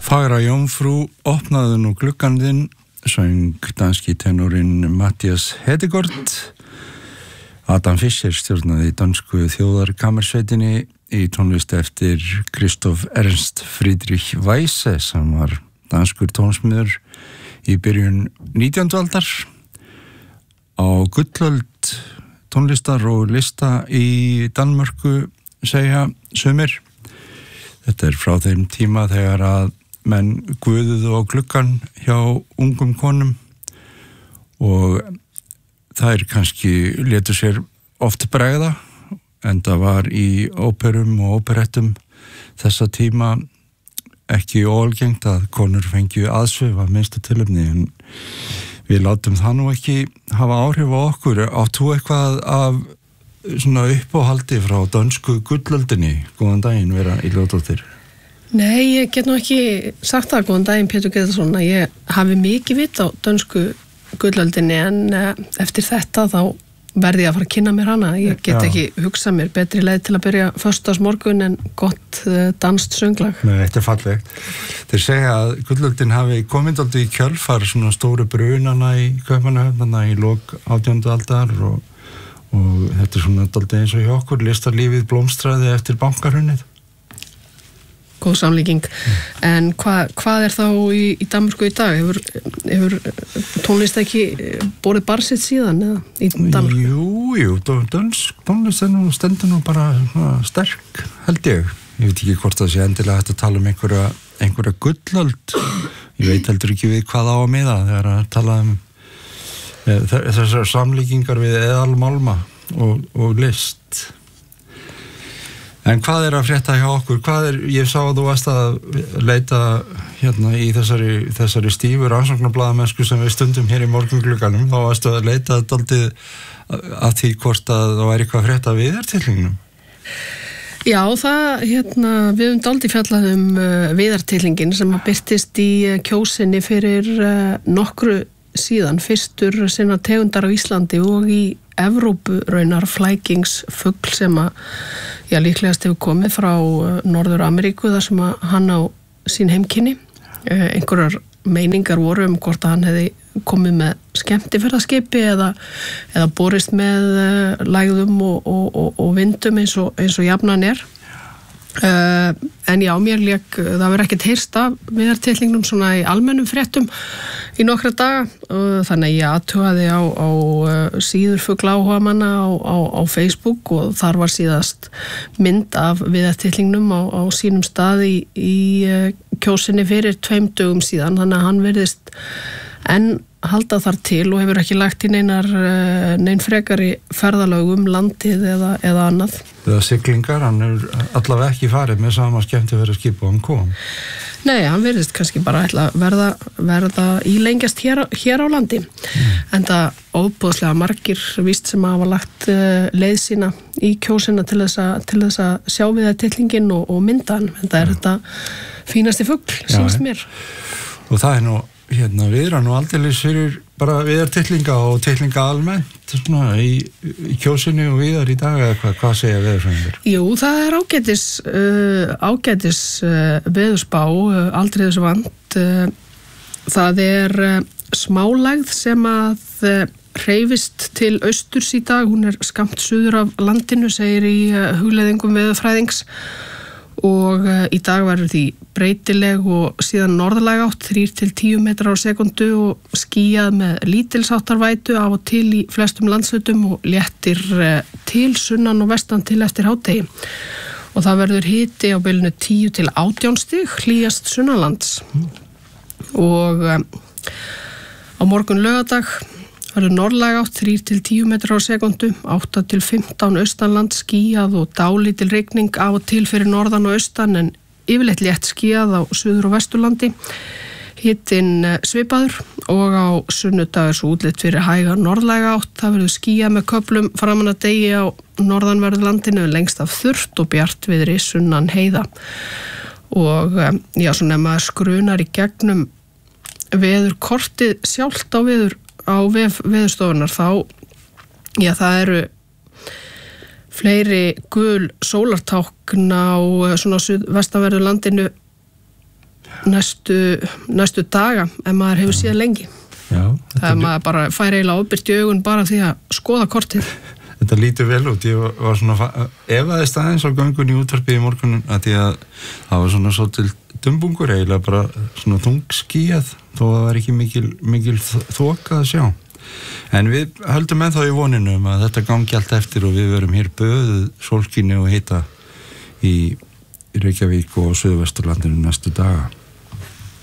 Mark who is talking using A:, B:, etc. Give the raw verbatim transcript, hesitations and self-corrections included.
A: Fagra jómfrú opnaði nú gluggann þinn, söng danski tenorinn Mattias Hedegaard. Adam Fischer stjórnaði dansku þjóðarkammersveitinni í tónlist eftir Christoph Ernst Friedrich Weisse, sem var danskur tónsmiður í byrjun nítjándu aldar. Á gullöld tónlistar og lista í Danmörku, segja sumir. Þetta er frá þeim tíma þegar að menn guðuðu á gluggan hjá ungum konum og þær kannski létu sér oft bregða, en það var í óperum og óperettum þessa tíma ekki óalgengt að konur fengju aðsvif af minnsta tilefni, en við látum það nú ekki hafa áhrif á okkur. Átt þú eitthvað af svona uppáhaldi frá dönsku gullöldinni? Góðan daginn, Vera Ylfadóttir.
B: Nei, ég get nú ekki sagt það, góðan daginn, Pétur Grétarsson, að ég hafi mikið vit á dönsku gullöldinni, en eftir þetta þá verði ég að fara að kynna mér hana. Ég get Já. ekki hugsað mér betri leið til að byrja föstudagsmorgun en gott uh, danskt sönglag.
A: Nei, þetta er fallegt. Þeir segja að gullöldin hafi komið aldrei í kjölfar svona stóru brunana í Kaupmannahöfnana í lok átjándu aldar og, og þetta er svona aldrei eins og hjá okkur, listarlífið blómstraði eftir bankahrunið.
B: Góð samlíking. Mm. En hvað, hvað er þá í, í Danmörku í dag? Hefur, hefur tónlist ekki borið barsitt síðan eða í Danmörku?
A: Jú, jú, dansk tónlist er nú stendur nú bara sterk, held ég. Ég veit ekki hvort það sé endilega hægt að tala um einhverja, einhverja gullöld. Ég veit heldur ekki við hvað á að miða þegar að tala um e, þessar samlíkingar við eðalmálma og, og list. En hvað er að frétta hjá okkur? Hvað er, ég sá að þú varst að leita hérna í þessari, þessari stífu rannsóknarblaðamennsku sem við stundum hér í morgunglugganum, þá varstu að leita dálítið að því hvort að það væri eitthvað að frétta við viðartillingnum.
B: Já, það, hérna, við höfum dálítið fjallað um uh, viðartillingin sem að birtist í uh, Kjósinni fyrir uh, nokkru síðan, fyrstur sinna tegundar á Íslandi og í Evrópu raunar flækingsfugl sem að já, líklegast hefur komið frá Norður Ameríku þar sem að hann á sín heimkynni. Einhverjar meiningar voru um hvort að hann hefði komið með skemmtiferðaskipi eða, eða borist með lægðum og, og, og, og vindum eins og, eins og jafnan er. Uh, en já, mér lék, það verður ekkert heyrst af viðartillingnum svona í almennum fréttum í nokkra daga og þannig að ég athugaði á, á síður fuglaáhugamanna á, á, á Facebook og þar var síðast mynd af viðartillingnum á, á sínum stað í, í Kjósinni fyrir tveim dögum síðan, þannig að hann verðist enn halda þar til og hefur ekki lagt í neinar nein frekari ferðalög um landið eða, eða annað.
A: Eða siglingar, hann er allavega ekki farið með sama skemmtiferðaskip og hann kom.
B: Nei, hann verðist kannski bara ætla að verða, verða ílengjast hér, hér á landi. Mm. En það óbúðslega margir víst sem hafa lagt leið sína í Kjósina til þess að, til þess að sjá við það tillingin og, og mynda hann. En það er þetta fínasti fugl, sínst mér.
A: Og það er nú hérna viðra nú aldeilis fyrir bara viðartillinga og tillinga almennt svona í, í Kjósinni og viðar í dag eða hvað, hvað segja veðurfræðingar?
B: Jú, það er ágætis uh, ágætis uh, veðurspá uh, aldrei þessu vant uh, það er uh, smálægð sem að uh, hreyfist til austurs í dag, hún er skammt suður af landinu, segir í uh, hugleiðingum veðurfræðings og uh, í dag verður því breytileg og síðan norðlæg átt þrír til tíu metrar á sekundu og skýjað með lítilsáttarvætu af og til í flestum landshlutum og léttir uh, til sunnan og vestan til eftir hádegi og það verður hiti á bilinu tíu til átján stig hlýjast sunnanlands mm. og um, á morgun laugardag verður norðlæg átt þrír til tíu metrar á sekundu, átta til fimmtán austanland skýjað og dálítil rigning af og til fyrir norðan og austan en yfirleitt létt skýjað á suður- og vesturlandi. Hitinn svipaður og á sunnudag er svo útlit fyrir hæga norðlæga átt. Það verður skýjað með köflum framan að degi á norðanverðu landinu lengst af þurrt og bjart viðri sunnan heiða. Og já, svo nefna skrunar í gegnum veðurkortið sjálft á veður á vef veðurstofunar þá, já það eru fleiri gul sólartákn á svona vestanverðu landinu næstu, næstu daga en maður hefur síðan lengi.
A: Já,
B: það er maður bara fær eiginlega ábyrgt í augun bara því að skoða kortið.
A: Þetta lítur vel út, ég var, var svona efaðist aðeins á göngun í útvarpi í morgunin að því að það var svona svo til dumbungur eiginlega bara svona þungskýjað þó að það var ekki mikil, mikil þoka að sjá. En við höldum ennþá í voninu um að þetta gangi allt eftir og við verum hér böðuð sólskini og hita í Reykjavík og Suðvesturlandinu næstu daga.